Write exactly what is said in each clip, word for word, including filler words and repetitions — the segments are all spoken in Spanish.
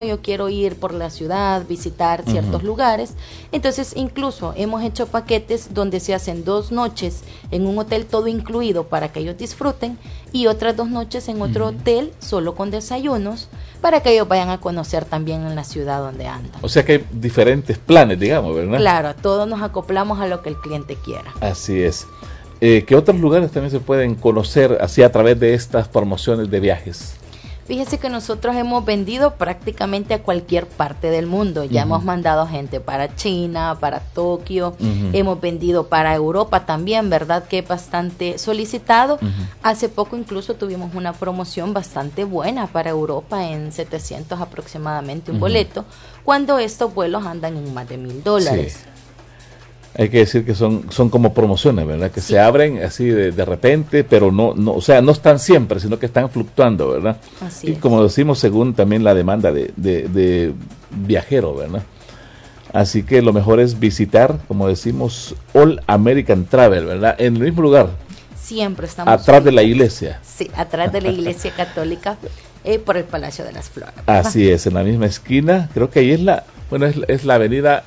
yo quiero ir por la ciudad, visitar ciertos uh-huh. lugares. Entonces, incluso hemos hecho paquetes donde se hacen dos noches en un hotel todo incluido para que ellos disfruten y otras dos noches en otro uh-huh. hotel solo con desayunos para que ellos vayan a conocer también en la ciudad donde andan. O sea que hay diferentes planes, digamos, ¿verdad? Claro, todos nos acoplamos a lo que el cliente quiera. Así es. Eh, ¿Qué otros lugares también se pueden conocer así a través de estas promociones de viajes? Fíjese que nosotros hemos vendido prácticamente a cualquier parte del mundo. Ya uh-huh. hemos mandado gente para China, para Tokio, uh-huh. hemos vendido para Europa también, ¿verdad? Que es bastante solicitado. Uh-huh. Hace poco incluso tuvimos una promoción bastante buena para Europa en setecientos aproximadamente un uh-huh. boleto, cuando estos vuelos andan en más de mil dólares. Sí. Hay que decir que son son como promociones, ¿verdad? Que sí. se abren así de, de repente, pero no, no, o sea, no están siempre, sino que están fluctuando, ¿verdad? Así y es. Como decimos, según también la demanda de, de, de viajero, ¿verdad? Así que lo mejor es visitar, como decimos, All American Travel, ¿verdad? En el mismo lugar. Siempre estamos atrás de la iglesia. Sí, atrás de la iglesia católica, eh, por el Palacio de las Flores, ¿verdad? Así es, en la misma esquina, creo que ahí es la, bueno, es, es la avenida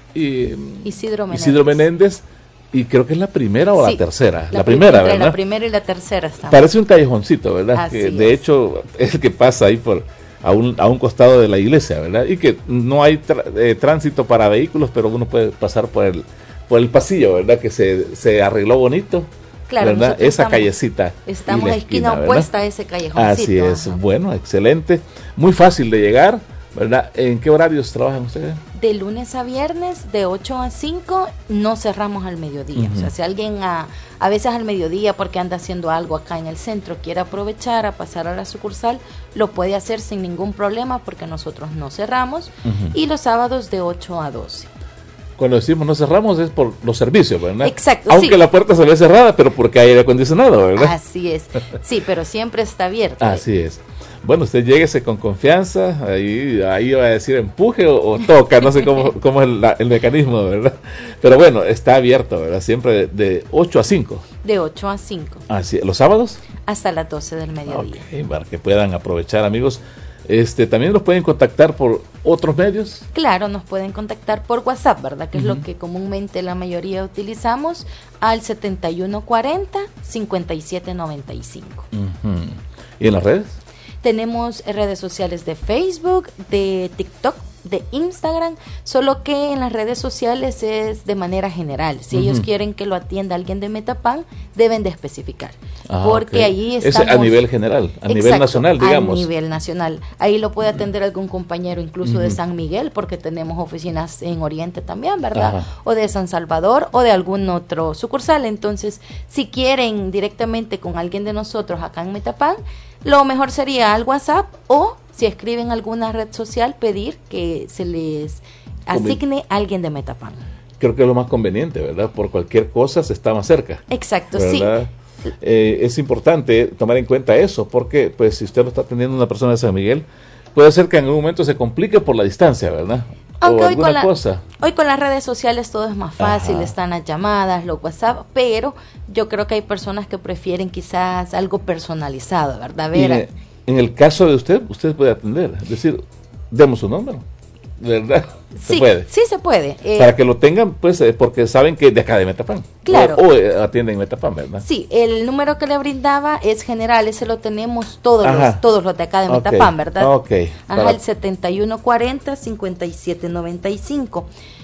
Y, Isidro Menéndez. Isidro Menéndez, y creo que es la primera o sí, la tercera. La, la primera, entre ¿verdad? La primera y la tercera estamos. Parece un callejoncito, ¿verdad? Así que es. De hecho es el que pasa ahí por a un, a un costado de la iglesia, ¿verdad? Y que no hay tra, eh, tránsito para vehículos, pero uno puede pasar por el por el pasillo, ¿verdad? Que se, se arregló bonito. Claro, ¿verdad? Esa estamos, callecita. Estamos a la esquina, esquina opuesta a ese callejoncito. Así es, ajá. Bueno, excelente. Muy fácil de llegar, ¿verdad? ¿En qué horarios trabajan ustedes? De lunes a viernes, de ocho a cinco, no cerramos al mediodía. Uh-huh. O sea, si alguien a, a veces al mediodía, porque anda haciendo algo acá en el centro, quiere aprovechar a pasar a la sucursal, lo puede hacer sin ningún problema porque nosotros no cerramos. Uh-huh. Y los sábados de ocho a doce. Cuando decimos no cerramos es por los servicios, ¿verdad? Exacto, Aunque sí. la puerta se ve cerrada, pero porque hay aire acondicionado, ¿verdad? Así es. Sí, pero siempre está abierto. Así es. Bueno, usted lléguese con confianza, ahí ahí va a decir empuje o, o toca, no sé cómo, cómo es el, la, el mecanismo, ¿verdad? Pero bueno, está abierto, ¿verdad? Siempre de, de ocho a cinco. De ocho a cinco. Así, ¿los sábados? Hasta las doce del mediodía. Okay, para que puedan aprovechar, amigos. Este, también los pueden contactar por otros medios. Claro, nos pueden contactar por WhatsApp, ¿verdad? Que uh-huh. es lo que comúnmente la mayoría utilizamos, al setenta y uno cuarenta, cincuenta y siete noventa y cinco. Uh-huh. ¿Y en las redes? Tenemos redes sociales de Facebook, de TikTok, de Instagram, solo que en las redes sociales es de manera general. Si uh-huh. ellos quieren que lo atienda alguien de Metapan, deben de especificar. Ah, porque okay. ahí estamos... Es a nivel general, a exacto, nivel nacional, digamos. A nivel nacional. Ahí lo puede atender algún compañero incluso uh-huh. de San Miguel, porque tenemos oficinas en Oriente también, ¿verdad? Ajá. O de San Salvador, o de algún otro sucursal. Entonces, si quieren directamente con alguien de nosotros acá en Metapan, lo mejor sería al WhatsApp o... si escriben alguna red social, pedir que se les asigne a alguien de Metapan. Creo que es lo más conveniente, ¿verdad? Por cualquier cosa se está más cerca. Exacto, ¿verdad? Sí. Eh, es importante tomar en cuenta eso, porque pues si usted lo está atendiendo una persona de San Miguel, puede ser que en algún momento se complique por la distancia, ¿verdad? Aunque hoy con, la, hoy con las redes sociales todo es más fácil, Ajá. están las llamadas, los WhatsApp, pero yo creo que hay personas que prefieren quizás algo personalizado, ¿verdad? Ver Mire, en el caso de usted, usted puede atender, es decir, demos su número, ¿verdad? Se sí, puede. Sí, se puede. Eh, Para que lo tengan, pues, eh, porque saben que de acá de Metapan. Claro. O, o eh, atienden Metapan, ¿verdad? Sí, el número que le brindaba es general, ese lo tenemos todos los todos los de acá de Metapan, okay. ¿verdad? Ok. Ajá, Para... el setenta y uno cuarenta, cincuenta y siete noventa y cinco.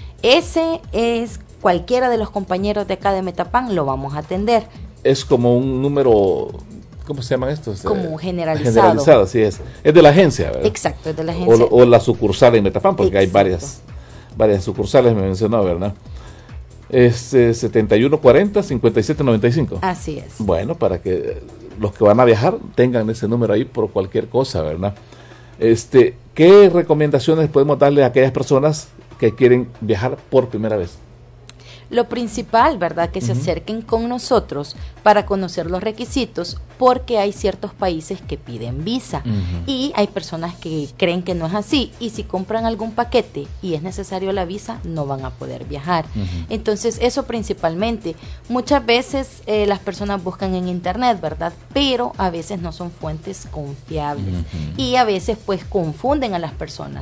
Ese es cualquiera de los compañeros de acá de Metapan, lo vamos a atender. Es como un número... ¿Cómo se llaman estos? Como generalizado. Generalizado, sí es. Es de la agencia, ¿verdad? Exacto, es de la agencia. O, o la sucursal en Metapan, porque Exacto. hay varias varias sucursales, me mencionó, ¿verdad? Es eh, setenta y uno cuarenta, cincuenta y siete noventa y cinco. Así es. Bueno, para que los que van a viajar tengan ese número ahí por cualquier cosa, ¿verdad? Este, ¿qué recomendaciones podemos darle a aquellas personas que quieren viajar por primera vez? Lo principal, ¿verdad? Que se uh-huh. acerquen con nosotros para conocer los requisitos, porque hay ciertos países que piden visa uh-huh. y hay personas que creen que no es así, y si compran algún paquete y es necesario la visa, no van a poder viajar. Uh-huh. Entonces, eso principalmente. Muchas veces eh, las personas buscan en internet, ¿verdad? Pero a veces no son fuentes confiables uh-huh. y a veces pues confunden a las personas.